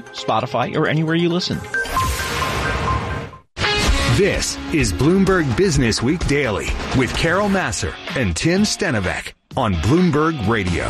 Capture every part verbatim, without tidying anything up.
Spotify, or anywhere you listen. This is Bloomberg Business Week Daily with Carol Massar and Tim Stenovec on Bloomberg Radio.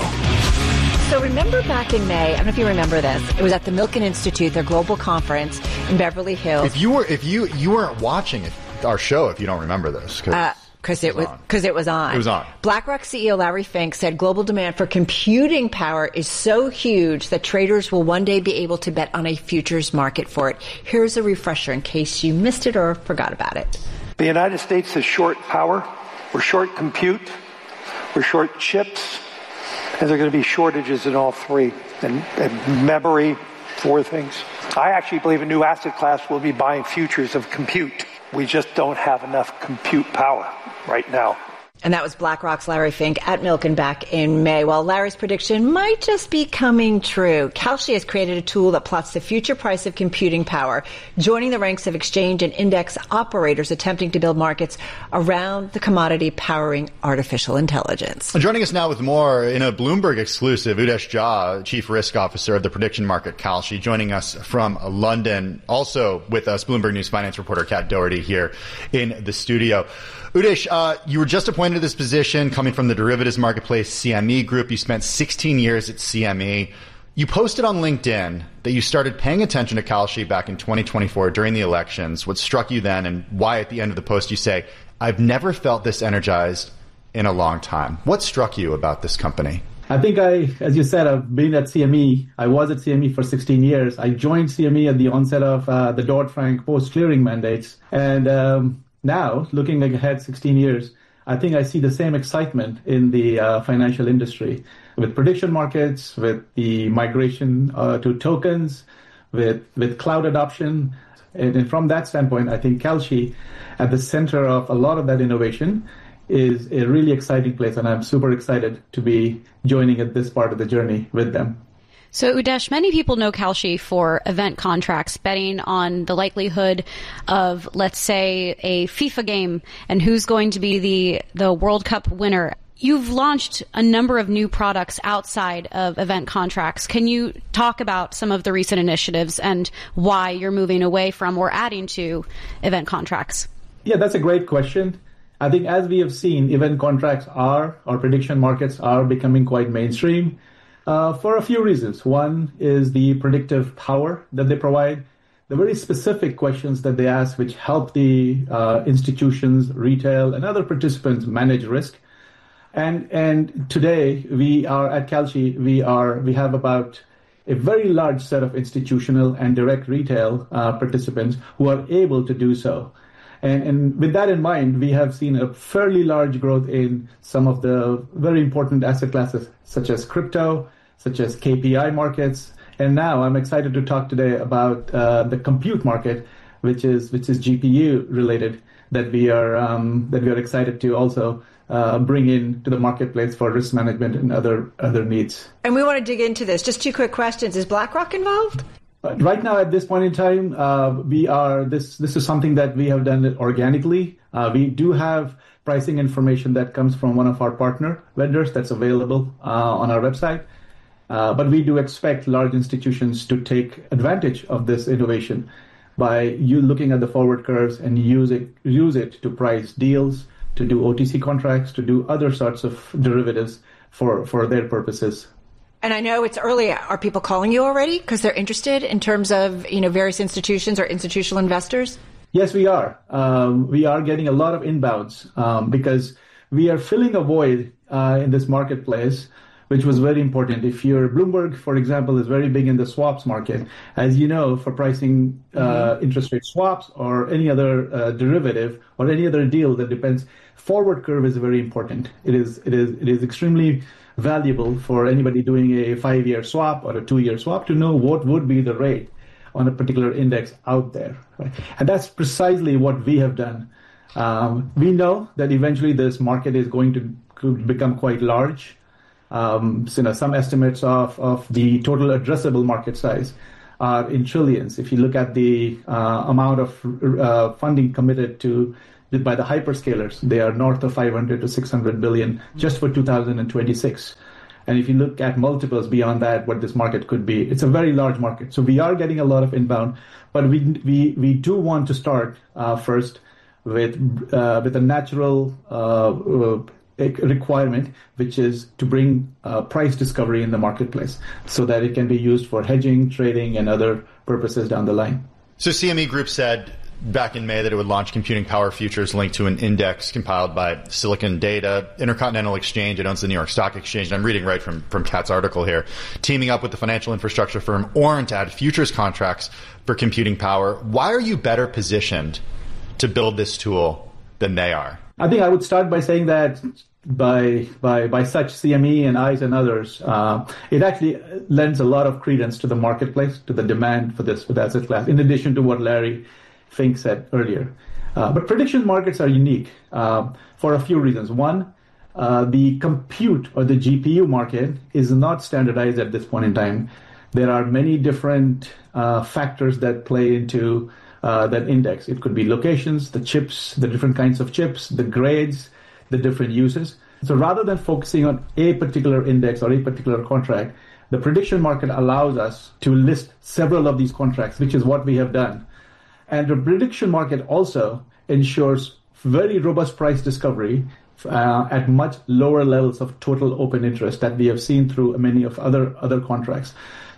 So remember back in May, I don't know if you remember this, it was at the Milken Institute, their global conference in Beverly Hills. If you were, if you you weren't watching it, our show, if you don't remember this, because uh, it was because it was on. It was on. BlackRock C E O Larry Fink said global demand for computing power is so huge that traders will one day be able to bet on a futures market for it. Here's a refresher in case you missed it or forgot about it. The United States is short power. We're short compute. We're short chips. And there are going to be shortages in all three. And, and memory, four things. I actually believe a new asset class will be buying futures of compute. We just don't have enough compute power right now. And that was BlackRock's Larry Fink at Milken back in May. Well, Larry's prediction might just be coming true. Kalshi has created a tool that plots the future price of computing power, joining the ranks of exchange and index operators attempting to build markets around the commodity powering artificial intelligence. Joining us now with more in a Bloomberg exclusive, Udesh Jha, Chief Risk Officer of the prediction market Kalshi, joining us from London. Also with us, Bloomberg News finance reporter Kat Doherty here in the studio. Udesh, uh, you were just appointed to this position coming from the derivatives marketplace C M E Group. You spent sixteen years at C M E. You posted on LinkedIn that you started paying attention to Kalshi back in twenty twenty-four during the elections. What struck you then, and why at the end of the post you say, I've never felt this energized in a long time. What struck you about this company? I think I, as you said, I've been at C M E. I was at C M E for sixteen years. I joined C M E at the onset of uh, the Dodd-Frank post-clearing mandates. And um, now, looking ahead sixteen years, I think I see the same excitement in the uh, financial industry with prediction markets, with the migration uh, to tokens, with with cloud adoption. And, and from that standpoint, I think Kalshi, at the center of a lot of that innovation, is a really exciting place. And I'm super excited to be joining at this part of the journey with them. So, Udesh, many people know Kalshi for event contracts, betting on the likelihood of, let's say, a FIFA game and who's going to be the, the World Cup winner. You've launched a number of new products outside of event contracts. Can you talk about some of the recent initiatives and why you're moving away from or adding to event contracts? Yeah, that's a great question. I think as we have seen, event contracts are, or prediction markets are becoming quite mainstream. Uh, for a few reasons. One is the predictive power that they provide, the very specific questions that they ask, which help the uh, institutions, retail, and other participants manage risk. And and today we are at Kalshi. We are we have about a very large set of institutional and direct retail uh, participants who are able to do so. And, and with that in mind, we have seen a fairly large growth in some of the very important asset classes, such as crypto, such as K P I markets. And now I'm excited to talk today about uh, the compute market, which is which is G P U related, that we are um, that we are excited to also uh, bring in to the marketplace for risk management and other other needs. And we want to dig into this. Just two quick questions. Is BlackRock involved? Uh, right now, at this point in time, uh, we are this this is something that we have done organically. Uh, we do have pricing information that comes from one of our partner vendors that's available uh, on our website. Uh, but we do expect large institutions to take advantage of this innovation by you looking at the forward curves and use it use it to price deals, to do O T C contracts, to do other sorts of derivatives for, for their purposes. And I know it's early. Are people calling you already because they're interested in terms of, you know, various institutions or institutional investors? Yes, we are. Um, we are getting a lot of inbounds um, because we are filling a void uh, in this marketplace, which was very important. If you're Bloomberg, for example, is very big in the swaps market. As you know, for pricing uh, mm-hmm. interest rate swaps or any other uh, derivative or any other deal that depends, forward curve is very important. It is it is it is extremely valuable for anybody doing a five-year swap or a two-year swap to know what would be the rate on a particular index out there. Right? And that's precisely what we have done. Um, we know that eventually this market is going to could become quite large. Um, so, you know, some estimates of, of the total addressable market size are in trillions. If you look at the uh, amount of uh, funding committed to by the hyperscalers, they are north of five hundred to six hundred billion just for two thousand twenty-six. And if you look at multiples beyond that, what this market could be, it's a very large market. So we are getting a lot of inbound, but we we we do want to start uh, first with uh, with a natural uh, requirement, which is to bring uh, price discovery in the marketplace so that it can be used for hedging, trading, and other purposes down the line. So C M E Group said back in May that it would launch computing power futures linked to an index compiled by Silicon Data. Intercontinental Exchange, it owns the New York Stock Exchange, and I'm reading right from, from Kat's article here, teaming up with the financial infrastructure firm Orin to add futures contracts for computing power. Why are you better positioned to build this tool than they are? I think I would start by saying that by by by such C M E and I C E and others, uh, it actually lends a lot of credence to the marketplace, to the demand for this for the asset class, in addition to what Larry Fink said earlier. Uh, but prediction markets are unique uh, for a few reasons. One, uh, the compute or the G P U market is not standardized at this point in time. There are many different uh, factors that play into uh, that index. It could be locations, the chips, the different kinds of chips, the grades, the different uses. So rather than focusing on a particular index or a particular contract, the prediction market allows us to list several of these contracts, which is what we have done. And the prediction market also ensures very robust price discovery uh, at much lower levels of total open interest that we have seen through many of other other contracts.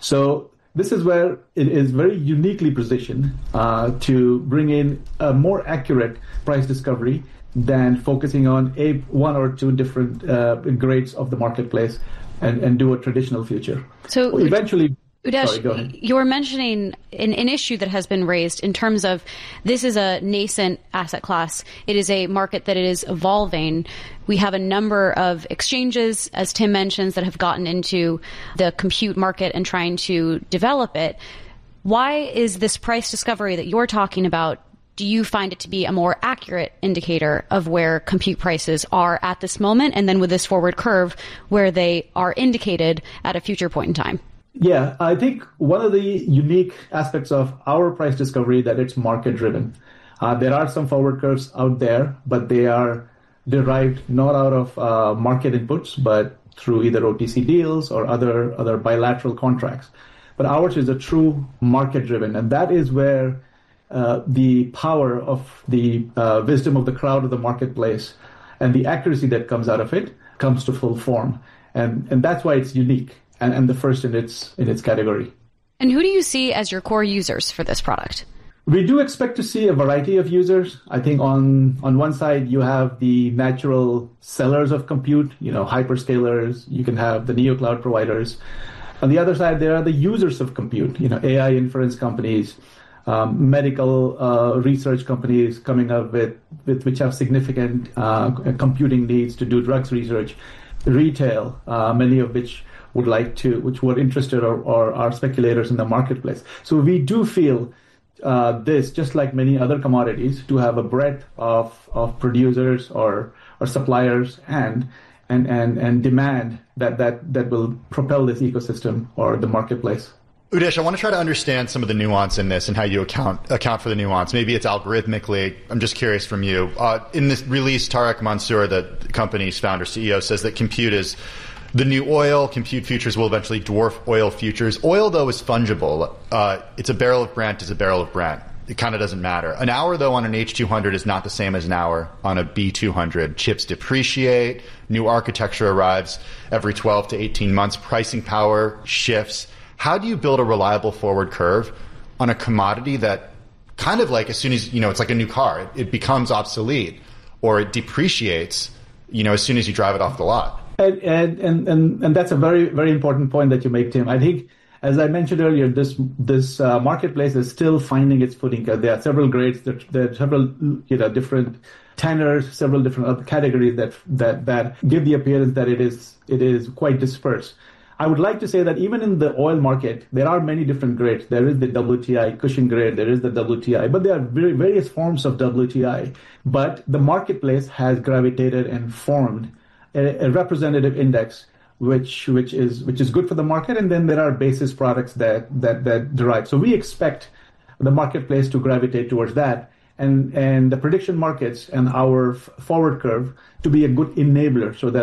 So this is where it is very uniquely positioned uh, to bring in a more accurate price discovery than focusing on a one or two different uh, grades of the marketplace and, and do a traditional future. So eventually... Udesh, Sorry, go ahead. You're mentioning an, an issue that has been raised in terms of this is a nascent asset class. It is a market that it is evolving. We have a number of exchanges, as Tim mentions, that have gotten into the compute market and trying to develop it. Why is this price discovery that you're talking about, do you find it to be a more accurate indicator of where compute prices are at this moment, and then with this forward curve where they are indicated at a future point in time? Yeah, I think one of the unique aspects of our price discovery that it's market driven. Uh, there are some forward curves out there, but they are derived not out of uh, market inputs, but through either O T C deals or other other bilateral contracts. But ours is a true market driven, and that is where uh, the power of the uh, wisdom of the crowd of the marketplace and the accuracy that comes out of it comes to full form, and and that's why it's unique. And, and the first in its in its category. And who do you see as your core users for this product? We do expect to see a variety of users. I think on on one side you have the natural sellers of compute, you know, hyperscalers. You can have the neocloud providers. On the other side, there are the users of compute, you know, A I inference companies, um, medical uh, research companies coming up with, with which have significant uh, computing needs to do drugs research, retail, uh, many of which would like to, which were interested or, or are speculators in the marketplace. So we do feel uh, this, just like many other commodities, to have a breadth of, of producers or or suppliers and and and and demand that that that will propel this ecosystem or the marketplace. Udesh, I want to try to understand some of the nuance in this and how you account account for the nuance. Maybe it's algorithmically. I'm just curious from you. Uh, in this release, Tarek Mansour, the company's founder, C E O, says that compute is the new oil. Compute futures will eventually dwarf oil futures. Oil, though, is fungible. Uh, it's a barrel of Brent is a barrel of Brent. It kind of doesn't matter. An hour, though, on an H two hundred is not the same as an hour on a B two hundred. Chips depreciate. New architecture arrives every twelve to eighteen months. Pricing power shifts. How do you build a reliable forward curve on a commodity that kind of like as soon as, you know, it's like a new car, it, it becomes obsolete or it depreciates, you know, as soon as you drive it off the lot? And, and, and, and that's a very, very important point that you make, Tim. I think, as I mentioned earlier, this this uh, marketplace is still finding its footing. There are several grades, there, there are several you know different tenors, several different other categories that that that give the appearance that it is it is quite dispersed. I would like to say that even in the oil market, there are many different grades. There is the W T I Cushing grade, there is the W T I, but there are very, various forms of W T I. But the marketplace has gravitated and formed a, a representative index which which is which is good for the market, and then there are basis products that that that derive. So we expect the marketplace to gravitate towards that, and and the prediction markets and our f- forward curve to be a good enabler, so that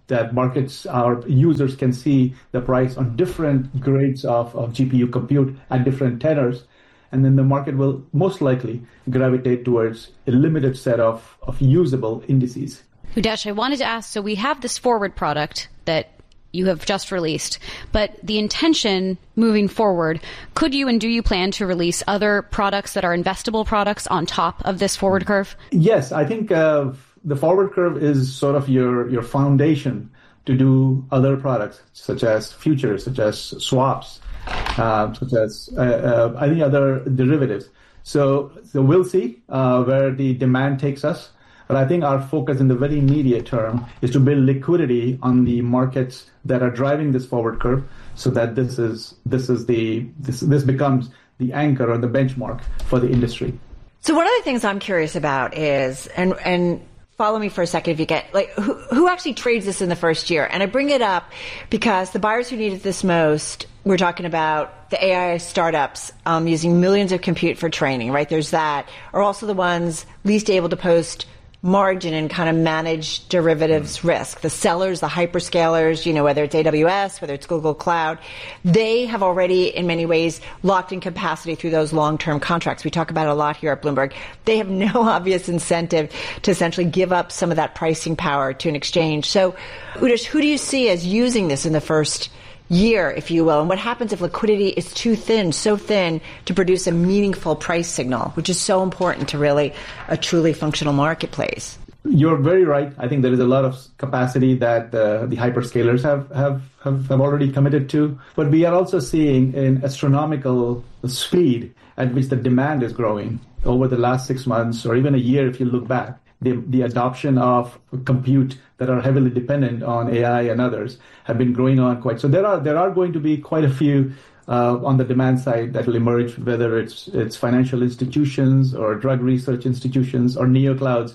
that markets, our users can see the price on different grades of, of G P U compute at different tenors. And then the market will most likely gravitate towards a limited set of, of usable indices. Udesh, I wanted to ask, so we have this forward product that you have just released, but the intention moving forward, could you and do you plan to release other products that are investable products on top of this forward curve? Yes, I think uh, the forward curve is sort of your, your foundation to do other products, such as futures, such as swaps, uh, such as uh, uh, any other derivatives. So, so we'll see uh, where the demand takes us. But I think our focus in the very immediate term is to build liquidity on the markets that are driving this forward curve, so that this is this is the this this becomes the anchor or the benchmark for the industry. So one of the things I'm curious about is, and and follow me for a second if you get, like, who who actually trades this in the first year? And I bring it up because the buyers who need it this most, we're talking about the A I startups um, using millions of compute for training, right? There's that, are also the ones least able to post margin and kind of manage derivatives risk. The sellers, the hyperscalers, you know, whether it's A W S, whether it's Google Cloud, they have already in many ways locked in capacity through those long-term contracts. We talk about it a lot here at Bloomberg. They have no obvious incentive to essentially give up some of that pricing power to an exchange. So, Udesh, who do you see as using this in the first year, if you will? And what happens if liquidity is too thin, so thin to produce a meaningful price signal, which is so important to really a truly functional marketplace? You're very right. I think there is a lot of capacity that uh, the hyperscalers have, have, have, have already committed to. But we are also seeing an astronomical speed at which the demand is growing over the last six months or even a year if you look back. The, the adoption of compute that are heavily dependent on A I and others have been growing on quite. So there are there are going to be quite a few uh, on the demand side that will emerge, whether it's it's financial institutions or drug research institutions or neoclouds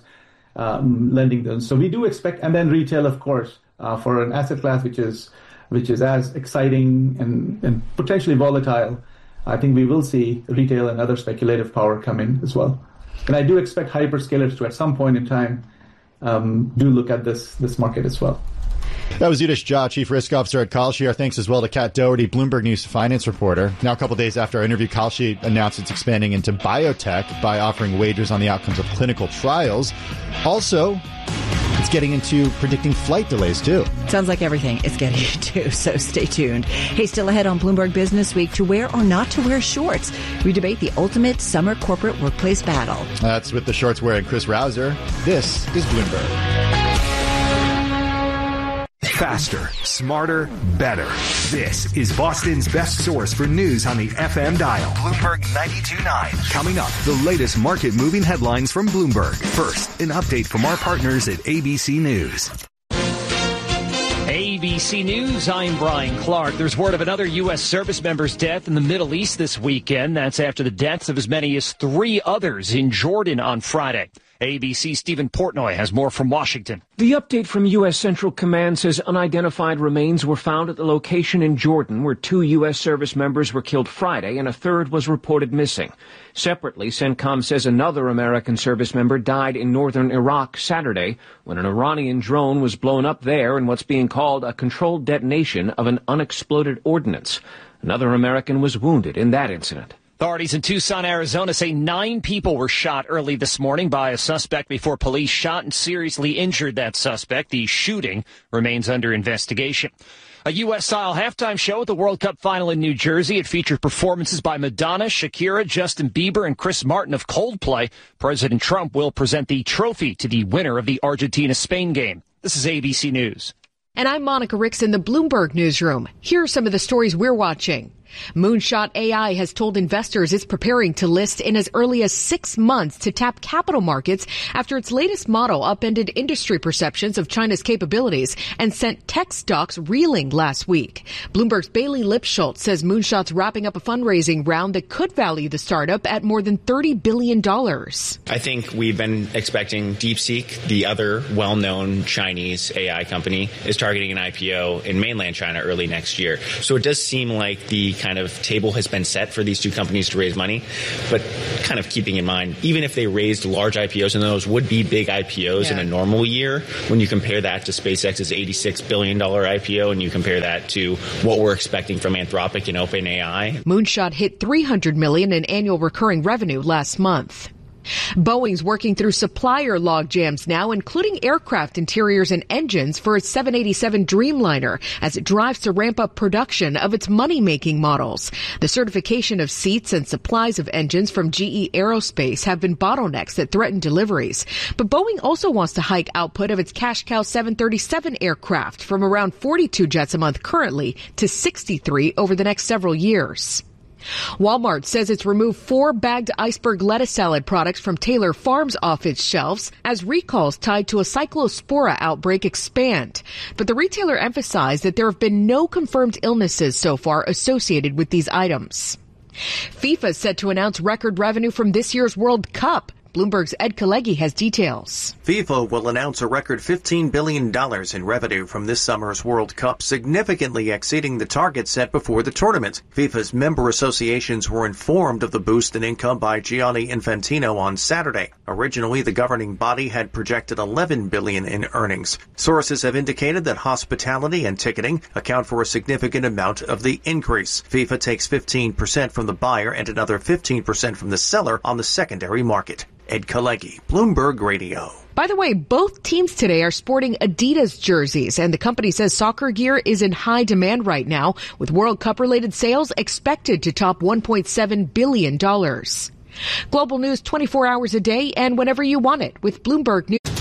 um, lending them. So we do expect, and then retail, of course, uh, for an asset class which is which is as exciting and, and potentially volatile. I think we will see retail and other speculative power come in as well. And I do expect hyperscalers to, at some point in time, um, do look at this this market as well. That was Udesh Jha, Chief Risk Officer at Kalshi. Our thanks as well to Kat Doherty, Bloomberg News finance reporter. Now, a couple days after our interview, Kalshi announced it's expanding into biotech by offering wagers on the outcomes of clinical trials. Also, it's getting into predicting flight delays, too. Sounds like everything is getting into, so stay tuned. Hey, still ahead on Bloomberg Business Week, to wear or not to wear shorts. We debate the ultimate summer corporate workplace battle. That's with the shorts wearing Chris Rouser. This is Bloomberg. Faster, smarter, better. This is Boston's best source for news on the F M dial. Bloomberg ninety-two point nine. Coming up, the latest market-moving headlines from Bloomberg. First, an update from our partners at A B C News. A B C News, I'm Brian Clark. There's word of another U S service member's death in the Middle East this weekend. That's after the deaths of as many as three others in Jordan on Friday. A B C's Stephen Portnoy has more from Washington. The update from U S Central Command says unidentified remains were found at the location in Jordan where two U S service members were killed Friday and a third was reported missing. Separately, CENTCOM says another American service member died in northern Iraq Saturday when an Iranian drone was blown up there in what's being called a controlled detonation of an unexploded ordnance. Another American was wounded in that incident. Authorities in Tucson, Arizona say nine people were shot early this morning by a suspect before police shot and seriously injured that suspect. The shooting remains under investigation. A U S-style halftime show at the World Cup final in New Jersey. It featured performances by Madonna, Shakira, Justin Bieber, and Chris Martin of Coldplay. President Trump will present the trophy to the winner of the Argentina-Spain game. This is A B C News. And I'm Monica Ricks in the Bloomberg Newsroom. Here are some of the stories we're watching. Moonshot A I has told investors it's preparing to list in as early as six months to tap capital markets after its latest model upended industry perceptions of China's capabilities and sent tech stocks reeling last week. Bloomberg's Bailey Lipschultz says Moonshot's wrapping up a fundraising round that could value the startup at more than thirty billion dollars. I think we've been expecting DeepSeek, the other well-known Chinese A I company, is targeting an I P O in mainland China early next year. So it does seem like the kind of table has been set for these two companies to raise money. But kind of keeping in mind, even if they raised large I P Os, and those would be big I P Os yeah. in a normal year, when you compare that to SpaceX's eighty-six billion dollars I P O and you compare that to what we're expecting from Anthropic and OpenAI. Moonshot hit three hundred million dollars in annual recurring revenue last month. Boeing's working through supplier logjams now, including aircraft interiors and engines for its seven eighty-seven Dreamliner as it drives to ramp up production of its money-making models. The certification of seats and supplies of engines from G E Aerospace have been bottlenecks that threaten deliveries. But Boeing also wants to hike output of its cash cow seven thirty-seven aircraft from around forty-two jets a month currently to sixty-three over the next several years. Walmart says it's removed four bagged iceberg lettuce salad products from Taylor Farms off its shelves as recalls tied to a cyclospora outbreak expand. But the retailer emphasized that there have been no confirmed illnesses so far associated with these items. FIFA is set to announce record revenue from this year's World Cup. Bloomberg's Ed Kalegi has details. FIFA will announce a record fifteen billion dollars in revenue from this summer's World Cup, significantly exceeding the target set before the tournament. FIFA's member associations were informed of the boost in income by Gianni Infantino on Saturday. Originally, the governing body had projected eleven billion dollars in earnings. Sources have indicated that hospitality and ticketing account for a significant amount of the increase. FIFA takes fifteen percent from the buyer and another fifteen percent from the seller on the secondary market. Ed Kalegi, Bloomberg Radio. By the way, both teams today are sporting Adidas jerseys, and the company says soccer gear is in high demand right now, with World Cup-related sales expected to top one point seven billion dollars. Global news twenty-four hours a day and whenever you want it with Bloomberg News.